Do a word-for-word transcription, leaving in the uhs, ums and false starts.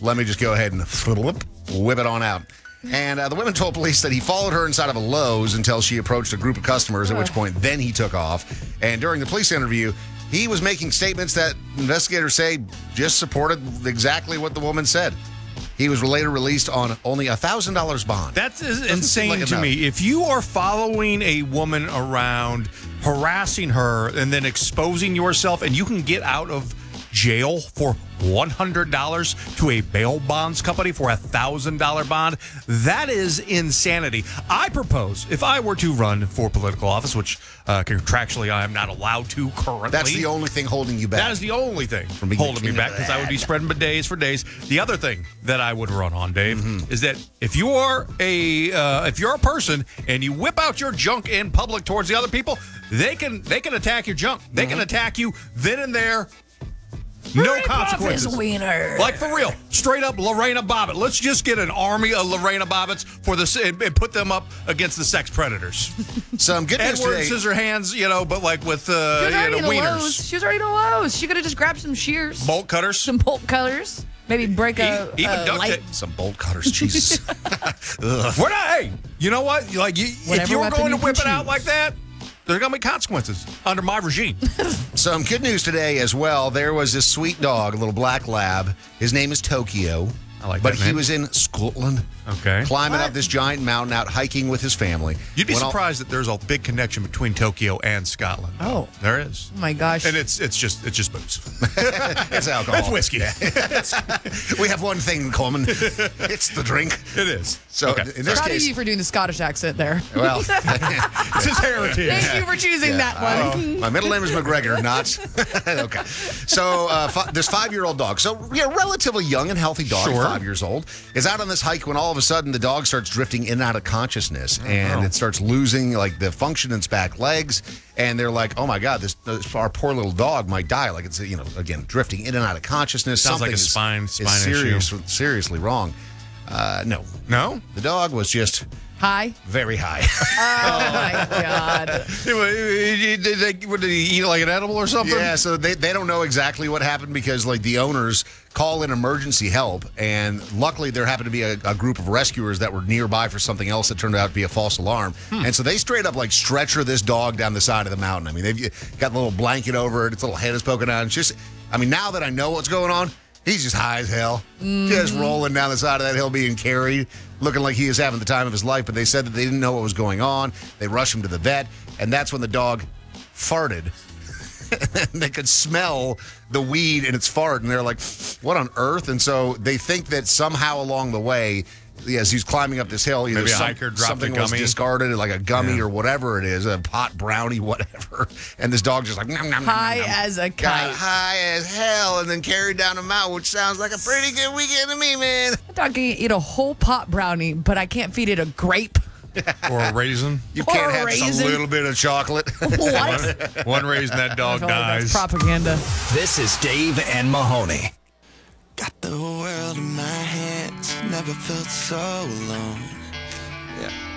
let me just go ahead and whip it on out. And uh, the women told police that he followed her inside of a Lowe's until she approached a group of customers, at which point then he took off. And during the police interview, he was making statements that investigators say just supported exactly what the woman said. He was later released on only a one thousand dollars bond. That's insane like to enough. me. If you are following a woman around, harassing her, and then exposing yourself, and you can get out of jail for one hundred dollars to a bail bonds company for a one thousand dollars bond, that is insanity. I propose, if I were to run for political office, which uh, contractually I am not allowed to currently. That's the only thing holding you back. That is the only thing from holding me back, because I would be spreading days for days. The other thing that I would run on, Dave, mm-hmm. is that if you are a uh, if you're a person and you whip out your junk in public towards the other people, they can they can attack your junk. They mm-hmm. can attack you then and there. No consequences. Like, for real. Straight up Lorena Bobbitt. Let's just get an army of Lorena Bobbitts for the, and, and put them up against the sex predators. Some good news Edward today. Scissorhands, you know, but like with uh, you know, wieners. Lowe's. She was already in Lowe's. She could have just grabbed some shears. Bolt cutters. Some bolt cutters. Maybe break a, e- even a duct light. tape. Some bolt cutters, Jesus. We're not, hey, you know what? Like, you, if you were going to whip it out like that, there's going to be consequences under my regime. Some good news today as well. There was this sweet dog, a little black lab. His name is Tokyo. I like but that, he man. was in Scotland. Okay. Climbing What? up this giant mountain, out hiking with his family. You'd be When all- surprised that there's a big connection between Tokyo and Scotland. Oh. There is. Oh, my gosh. And it's it's just it's just booze. It's alcohol. It's whiskey. We have one thing in common. It's the drink. It is. So Okay. in this Proud case, of you for doing the Scottish accent there. well, It's his heritage. Thank you for choosing Yeah, that one. uh, my middle name is McGregor, not. Okay. So uh, fi- this five-year-old dog, so yeah, relatively young and healthy dog, Sure. five years old, is out on this hike when all of a sudden the dog starts drifting in and out of consciousness, and it starts losing like the function in its back legs, and they're like, "Oh my God, this, this our poor little dog might die." Like it's you know again drifting in and out of consciousness. Sounds Something like a is- spine- is spine serious, seriously wrong. Uh, no, No? the dog was just Hi. very high. Oh, my God. Did they, what, did he eat like an edible or something? Yeah, so they, they don't know exactly what happened because, like, the owners call in emergency help, and luckily there happened to be a, a group of rescuers that were nearby for something else that turned out to be a false alarm. Hmm. And so they straight up, like, stretcher this dog down the side of the mountain. I mean, they've got a little blanket over it. Its little head is poking out. It's just, I mean, now that I know what's going on, he's just high as hell. Mm. Just rolling down the side of that hill being carried, looking like he is having the time of his life. But they said that they didn't know what was going on. They rushed him to the vet, and that's when the dog farted. They could smell the weed in its fart, and they're like, what on earth? And so they think that somehow along the way, as he's climbing up this hill, either Maybe a some- hiker dropped something a was gummy. discarded, like a gummy Yeah. or whatever it is, a pot brownie, whatever. And this dog just like, nom, nom, nom, High nom, nom. as a Got kite. high as hell, and then carried down a mountain, which sounds like a pretty good weekend to me, man. That dog can eat a whole pot brownie, but I can't feed it a grape. Or a raisin. You Or can't a have just raisin. a little bit of chocolate. What? One raisin, that I dog feel like dies. that's propaganda. This is Dave and Mahoney. Got the world in my hands, never felt so alone. Yeah.